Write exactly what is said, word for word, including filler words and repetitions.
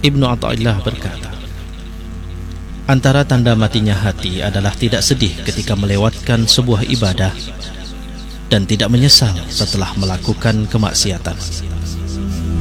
Ibnu Athaillah berkata, antara tanda matinya hati adalah tidak sedih ketika melewatkan sebuah ibadah dan tidak menyesal setelah melakukan kemaksiatan.